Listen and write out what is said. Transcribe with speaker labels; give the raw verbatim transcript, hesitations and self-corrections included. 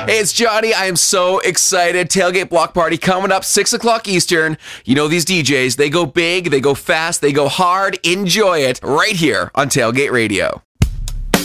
Speaker 1: Hey, it's Johnny. I am so excited. Tailgate Block Party coming up six o'clock Eastern. You know these D Js. They go big, they go fast, they go hard. Enjoy it right here on Tailgate Radio.